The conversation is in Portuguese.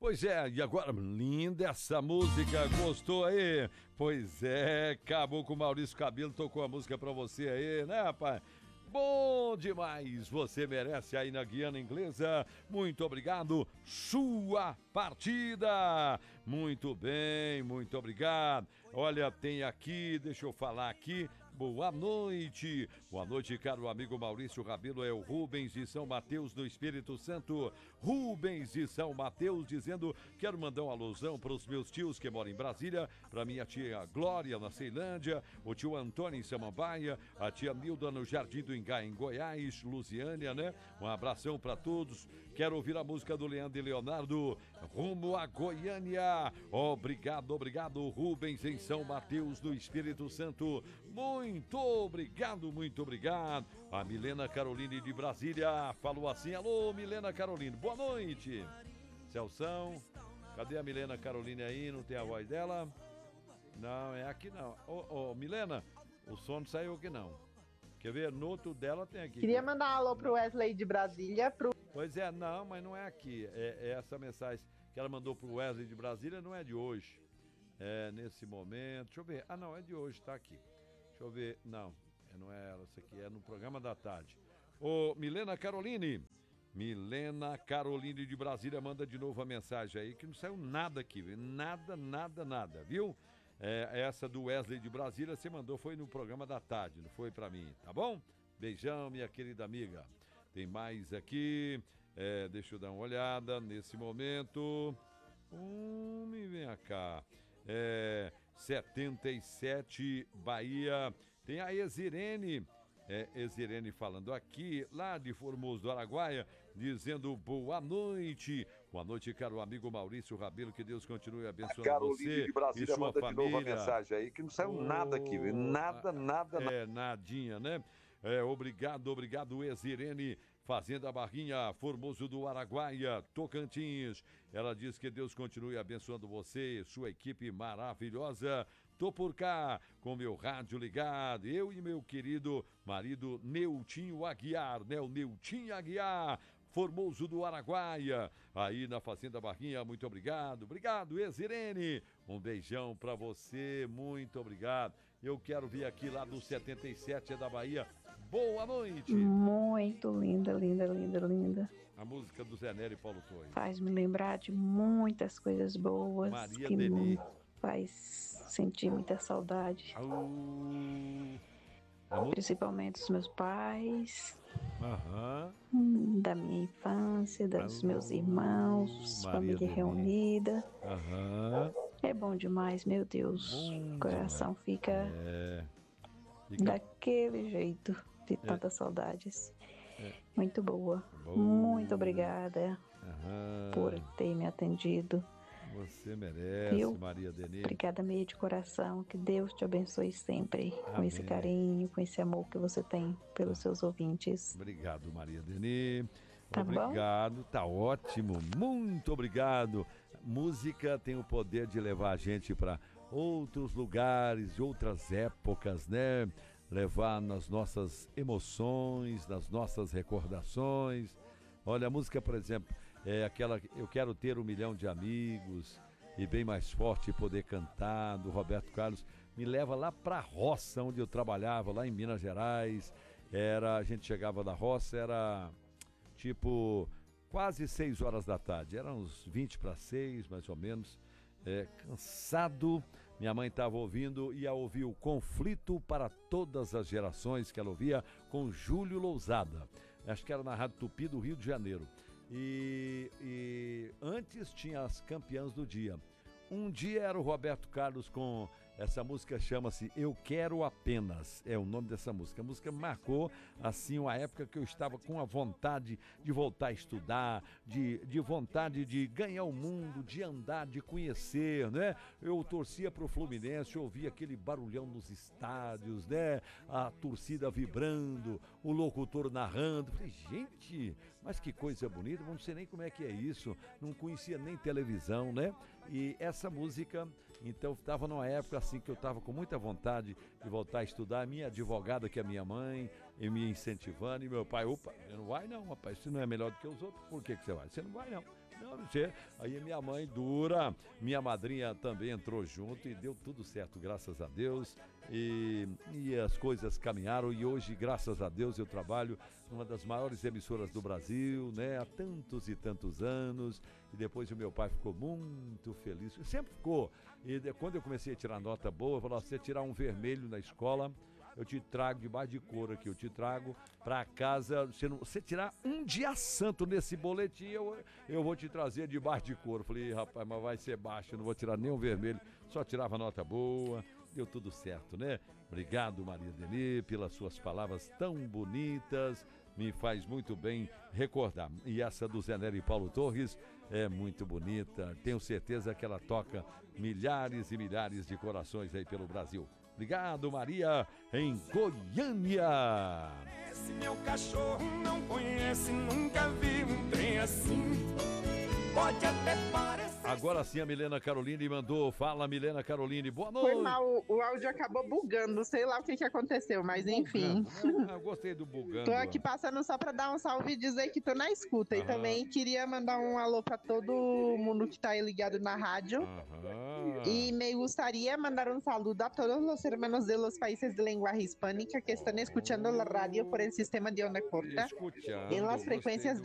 Pois é, e agora, linda essa música, gostou aí? Pois é, acabou com o Maurício Cabelo, tocou a música pra você aí, né, rapaz? Bom demais, você merece aí na Guiana Inglesa, muito obrigado, sua partida, muito bem, muito obrigado. Olha, tem aqui, deixa eu falar aqui, boa noite, caro amigo Maurício Rabelo, é o Rubens de São Mateus do Espírito Santo, Rubens de São Mateus dizendo, quero mandar uma alusão para os meus tios que moram em Brasília, para minha tia Glória na Ceilândia, o tio Antônio em Samambaia, a tia Milda no Jardim do Ingá em Goiás, Lusiânia, né? Um abração para todos, quero ouvir a música do Leandro e Leonardo, rumo a Goiânia, obrigado, Rubens em São Mateus do Espírito Santo, muito obrigado, a Milena Caroline de Brasília falou assim, alô Milena Caroline, boa noite, Celção, cadê a Milena Caroline aí, não tem a voz dela? Não, é aqui não, ô Milena, o som não saiu aqui não, quer ver, no outro dela tem aqui. Queria mandar um alô pro Wesley de Brasília, Pois é, não, mas não é aqui, é essa mensagem que ela mandou pro Wesley de Brasília, não é de hoje, é nesse momento, deixa eu ver, não, é de hoje, tá aqui, deixa eu ver, não é ela, isso aqui é no programa da tarde. Ô, Milena Caroline de Brasília manda de novo a mensagem aí, que não saiu nada aqui, nada, viu? Essa do Wesley de Brasília, você mandou, foi no programa da tarde, não foi pra mim, tá bom? Beijão, minha querida amiga. Tem mais aqui, deixa eu dar uma olhada nesse momento. Vem cá. 77 Bahia. Tem a Exirene. Exirene falando aqui, lá de Formoso do Araguaia, dizendo boa noite. Boa noite, caro amigo Maurício Rabelo, que Deus continue abençoando você de Brasília, e sua manda família. de novo a mensagem aí, que não saiu nada aqui, viu? Nada. Nadinha, né? Obrigado, Exirene, Fazenda Barrinha, Formoso do Araguaia, Tocantins. Ela diz que Deus continue abençoando você, sua equipe maravilhosa. Tô por cá, com meu rádio ligado, eu e meu querido marido Neutinho Aguiar, né? O Neutinho Aguiar, Formoso do Araguaia, aí na Fazenda Barrinha, muito obrigado. Obrigado, Exirene. Um beijão pra você, muito obrigado. Eu quero vir aqui lá do 77 da Bahia. Boa noite. Muito linda. A música do Zé Nery e Paulo Torres. Faz me lembrar de muitas coisas boas. Maria que Deli. Faz sentir muita saudade. Principalmente dos meus pais. Da minha infância, dos meus irmãos, Maria família Deli. reunida. É bom demais, meu Deus. O coração fica daquele jeito, de tantas saudades. Muito boa. Muito obrigada por ter me atendido. Você merece, Viu? Maria Deni. Obrigada meio de coração. Que Deus te abençoe sempre. Amém. Com esse carinho, com esse amor que você tem pelos seus ouvintes. Obrigado, Maria Deni. Tá obrigado, bom? Tá ótimo. Muito obrigado. Música tem o poder de levar a gente para outros lugares, outras épocas, né? Levar nas nossas emoções, nas nossas recordações. Olha, a música, por exemplo, é aquela Eu Quero Ter 1 Milhão de Amigos e Bem Mais Forte Poder Cantar, do Roberto Carlos, me leva lá pra roça onde eu trabalhava, lá em Minas Gerais. A gente chegava da roça, era tipo quase 6 horas da tarde, eram uns 20 para 6, mais ou menos, cansado. Minha mãe estava ouvindo, ia ouvir o Conflito para Todas as Gerações, que ela ouvia com Júlio Lousada. Acho que era na Rádio Tupi do Rio de Janeiro. E antes tinha as campeãs do dia. Um dia era o Roberto Carlos com essa música, chama-se Eu Quero Apenas, é o nome dessa música. A música marcou, assim, uma época que eu estava com a vontade de voltar a estudar, de vontade de ganhar o mundo, de andar, de conhecer, né? Eu torcia pro Fluminense, eu ouvia aquele barulhão nos estádios, né? A torcida vibrando, o locutor narrando. Falei, gente, mas que coisa bonita, não sei nem como é que é isso, não conhecia nem televisão, né? E essa música, então, estava numa época assim que eu estava com muita vontade de voltar a estudar. A minha advogada, que é a minha mãe, me incentivando, e meu pai, opa, você não vai não, rapaz, você não é melhor do que os outros, por que você vai? Você não vai não, Não, você. Aí minha mãe dura, minha madrinha também entrou junto e deu tudo certo, graças a Deus. E as coisas caminharam e hoje, graças a Deus, eu trabalho numa das maiores emissoras do Brasil, né? Há tantos e tantos anos. E depois o meu pai ficou muito feliz. Sempre ficou. E quando eu comecei a tirar nota boa, falou: você tirar um vermelho na escola, eu te trago debaixo de couro aqui, eu te trago pra casa. Você tirar um dia santo nesse boletim, eu vou te trazer debaixo de couro. Falei: rapaz, mas vai ser baixo, eu não vou tirar nem um vermelho, só tirava nota boa. Deu tudo certo, né? Obrigado, Maria Deni, pelas suas palavras tão bonitas. Me faz muito bem recordar. E essa do Zé Nery e Paulo Torres é muito bonita. Tenho certeza que ela toca milhares e milhares de corações aí pelo Brasil. Obrigado, Maria, em Goiânia. Esse meu cachorro não conhece, nunca vi um trem assim. Pode até parecer. Agora sim a Milena Caroline mandou. Fala, Milena Caroline, boa noite. Foi mal, o áudio acabou bugando, sei lá o que aconteceu, mas enfim. Eu gostei do bugando. Tô aqui passando só pra dar um salve e dizer que tô na escuta. E também queria mandar um alô pra todo mundo que tá aí ligado na rádio. Y me gustaría mandar un saludo a todos los hermanos de los países de lengua hispánica que están escuchando la radio por el sistema de onda corta en las frecuencias